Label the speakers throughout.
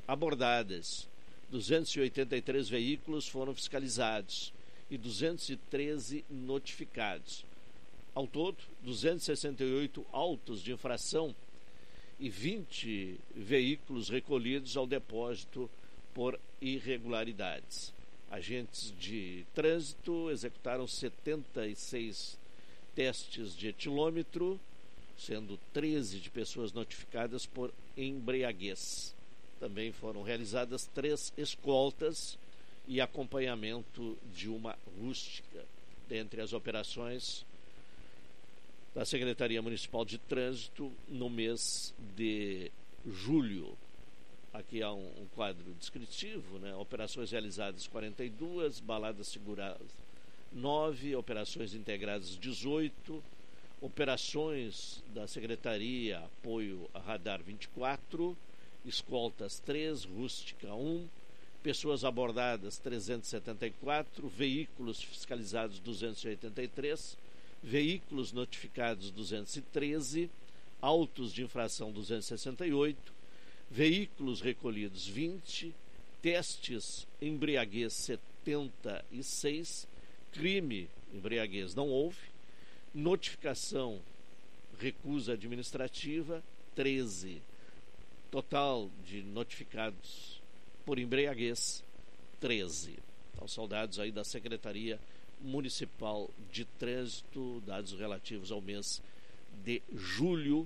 Speaker 1: abordadas, 283 veículos foram fiscalizados e 213 notificados. Ao todo, 268 autos de infração e 20 veículos recolhidos ao depósito por irregularidades. Agentes de trânsito executaram 76 testes de etilômetro, sendo 13 de pessoas notificadas por embriaguez. Também foram realizadas 3 escoltas e acompanhamento de uma rústica. Dentre as operações da Secretaria Municipal de Trânsito no mês de julho. Aqui há um quadro descritivo, né? Operações realizadas 42, baladas seguradas 9, operações integradas 18, operações da Secretaria Apoio a Radar 24, escoltas 3, rústica 1, pessoas abordadas 374, veículos fiscalizados 283, veículos notificados 213, autos de infração 268, veículos recolhidos 20, testes embriaguez 76, crime embriaguez não houve, notificação recusa administrativa 13, total de notificados por embriaguez 13. Então, saudades aí da Secretaria Municipal de Trânsito, dados relativos ao mês de julho,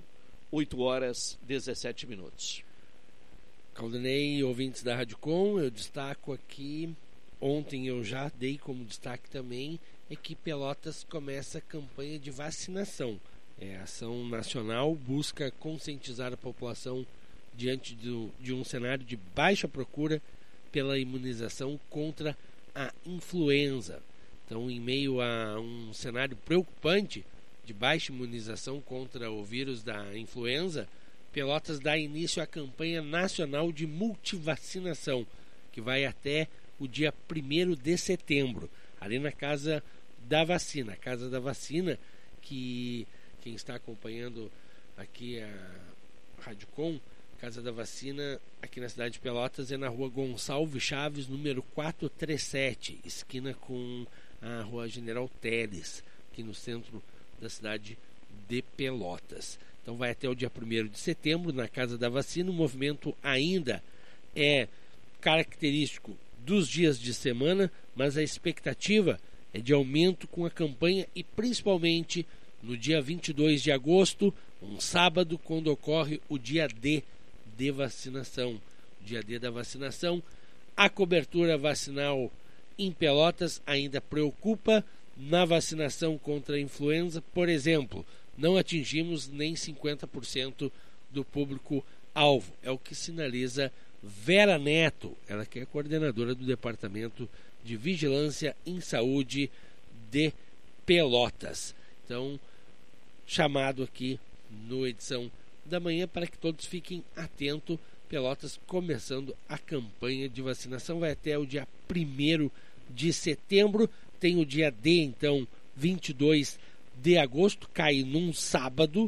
Speaker 1: 8h17.
Speaker 2: Caldanei, ouvintes da Rádio Com, eu destaco aqui, ontem eu já dei como destaque também, é que Pelotas começa a campanha de vacinação. A ação nacional busca conscientizar a população diante de um cenário de baixa procura pela imunização contra a influenza. Então, em meio a um cenário preocupante de baixa imunização contra o vírus da influenza, Pelotas dá início à campanha nacional de multivacinação, que vai até o dia 1º de setembro, ali na Casa da Vacina. Casa da Vacina, que quem está acompanhando aqui a Rádio Com, Casa da Vacina, aqui na cidade de Pelotas, é na rua Gonçalves Chaves, número 437, esquina com a rua General Teles, aqui no centro da cidade de Pelotas. Então vai até o dia 1º de setembro na Casa da Vacina. O movimento ainda é característico dos dias de semana, mas a expectativa é de aumento com a campanha e principalmente no dia 22 de agosto, um sábado, quando ocorre o dia D de vacinação. O dia D da vacinação, a cobertura vacinal em Pelotas ainda preocupa. Na vacinação contra a influenza, por exemplo, não atingimos nem 50% do público-alvo. É o que sinaliza Vera Neto, ela que é coordenadora do Departamento de Vigilância em Saúde de Pelotas. Então, chamado aqui no edição da manhã para que todos fiquem atentos. Pelotas começando a campanha de vacinação, vai até o dia 1º de setembro. Tem o dia D, então, 22 de agosto, cai num sábado,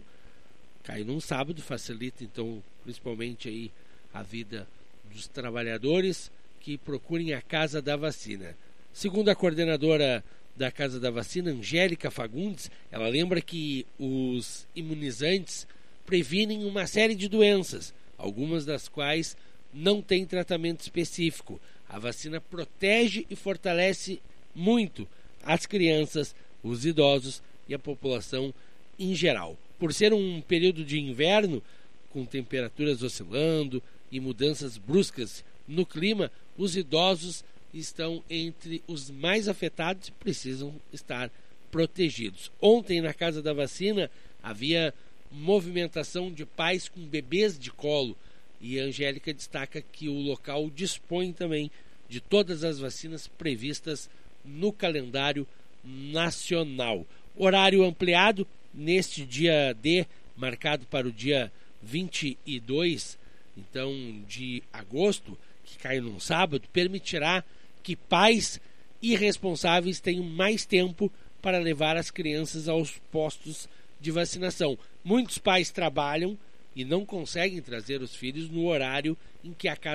Speaker 2: facilita, então, principalmente aí a vida dos trabalhadores que procurem a Casa da Vacina. Segundo a coordenadora da Casa da Vacina, Angélica Fagundes, ela lembra que os imunizantes previnem uma série de doenças, algumas das quais não têm tratamento específico. A vacina protege e fortalece muito as crianças, os idosos e a população em geral. Por ser um período de inverno, com temperaturas oscilando e mudanças bruscas no clima, os idosos estão entre os mais afetados e precisam estar protegidos. Ontem, na Casa da Vacina, havia movimentação de pais com bebês de colo, e a Angélica destaca que o local dispõe também de todas as vacinas previstas no calendário nacional. Horário ampliado neste dia D, marcado para o dia 22, então, de agosto, que cai num sábado, permitirá que pais irresponsáveis tenham mais tempo para levar as crianças aos postos de vacinação. Muitos pais trabalham e não conseguem trazer os filhos no horário em que a Casa